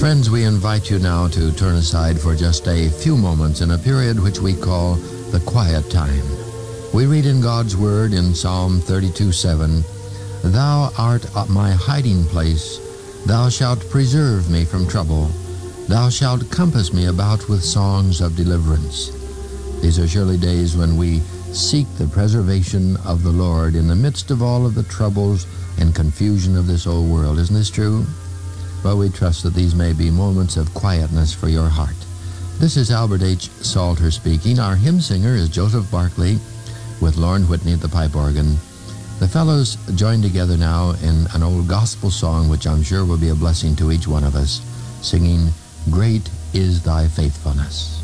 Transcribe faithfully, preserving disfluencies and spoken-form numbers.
Friends, we invite you now to turn aside for just a few moments in a period which we call the quiet time. We read in God's Word in Psalm thirty-two seven, "Thou art my hiding place. Thou shalt preserve me from trouble. Thou shalt compass me about with songs of deliverance." These are surely days when we seek the preservation of the Lord in the midst of all of the troubles and confusion of this old world. Isn't this true? Well, we trust that these may be moments of quietness for your heart. This is Albert H. Salter speaking. Our hymn singer is Joseph Barkley with Lorne Whitney at the pipe organ. The fellows join together now in an old gospel song which I'm sure will be a blessing to each one of us, singing, "Great is Thy Faithfulness."